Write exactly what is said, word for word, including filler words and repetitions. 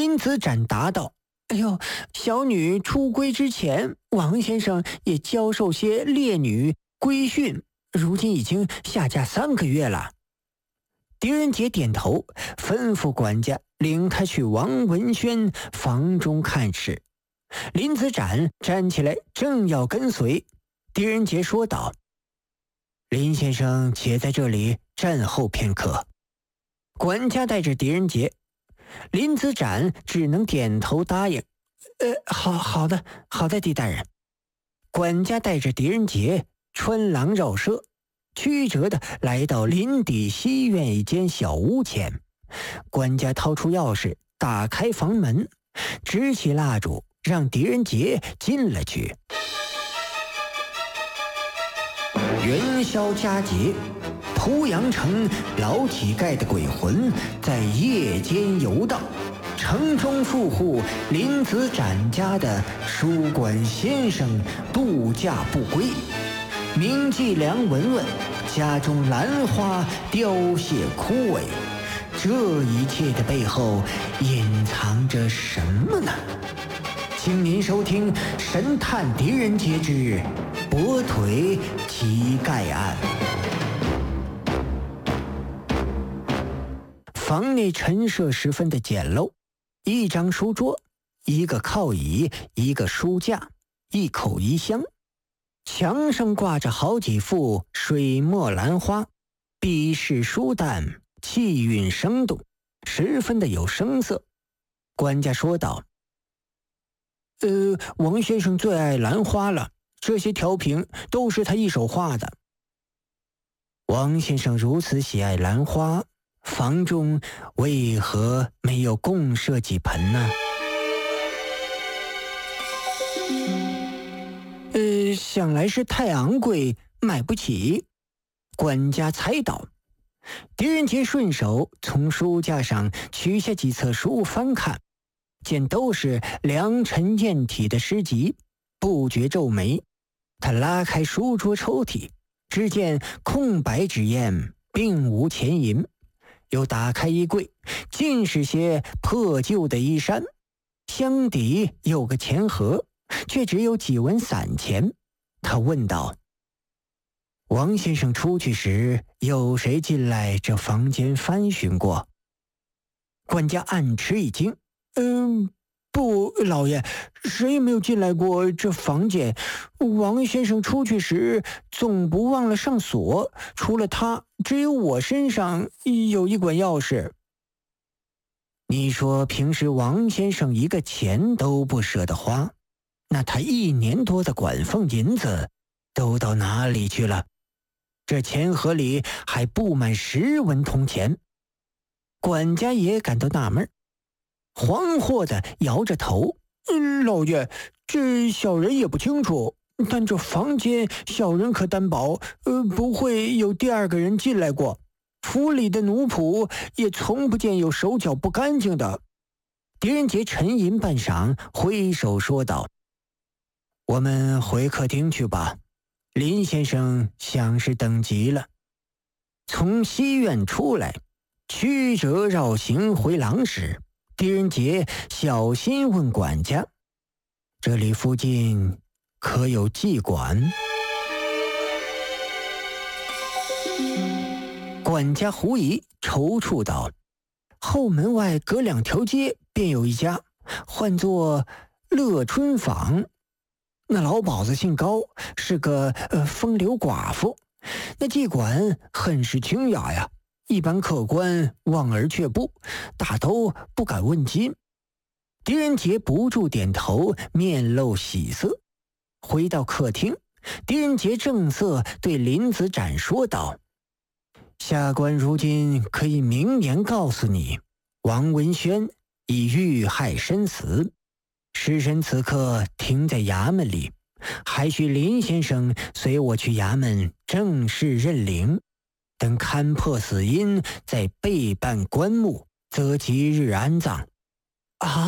林子展答道：哎呦，小女出归之前，王先生也教授些烈女规训，如今已经下嫁三个月了。狄仁杰点头，吩咐管家领他去王文轩房中看事。林子展站起来，正要跟随，狄仁杰说道：林先生且在这里站候片刻。管家带着狄仁杰，林子展只能点头答应。呃，好好的，好的，狄大人。管家带着狄仁杰穿廊绕舍，曲折地来到林底西院一间小屋前。管家掏出钥匙，打开房门，支起蜡烛，让狄仁杰进了去。元宵佳节，濮阳城老乞丐的鬼魂在夜间游荡，城中富户林子展家的书馆先生度假不归，名妓梁文文家中兰花凋谢枯萎，这一切的背后隐藏着什么呢？请您收听《神探狄仁杰之跛腿乞丐案》。房内陈设十分的简陋，一张书桌，一个靠椅，一个书架，一口衣箱。墙上挂着好几幅水墨兰花，笔势舒淡，气韵生动，十分的有声色。管家说道：呃，王先生最爱兰花了，这些条屏都是他一手画的。王先生如此喜爱兰花，房中为何没有共设几盆呢？呃，想来是太昂贵，买不起。管家猜到。狄仁杰顺手从书架上取下几册书翻看，见都是良辰艳体的诗集，不觉皱眉。他拉开书桌抽屉，只见空白纸砚，并无钱银。又打开衣柜，尽是些破旧的衣衫，箱底有个钱盒，却只有几文散钱。他问道：王先生出去时，有谁进来这房间翻寻过？管家暗吃一惊：嗯，不，老爷，谁也没有进来过这房间。王先生出去时总不忘了上锁，除了他，只有我身上有一管钥匙。你说平时王先生一个钱都不舍得花，那他一年多的管俸银子都到哪里去了？这钱盒里还布满十文铜钱。管家也感到纳闷，惶惑地摇着头：嗯，老爷，这小人也不清楚，但这房间小人可担保，呃，不会有第二个人进来过。府里的奴仆也从不见有手脚不干净的。狄仁杰沉吟半晌，挥手说道：我们回客厅去吧，林先生想是等急了。从西院出来，曲折绕行回廊时，狄仁杰小心问管家：这里附近可有妓馆？管家狐疑踌躇道：后门外隔两条街便有一家，唤作乐春坊。那老鸨子姓高，是个呃风流寡妇。那妓馆很是清雅呀，一般客官望而却步，大都不敢问津。狄仁杰不住点头，面露喜色。回到客厅，狄仁杰正色对林子展说道：下官如今可以明言告诉你，王文轩已遇害身死，尸身此刻停在衙门里，还需林先生随我去衙门正式认领，等勘破死因，再备办棺木，择吉日安葬。啊！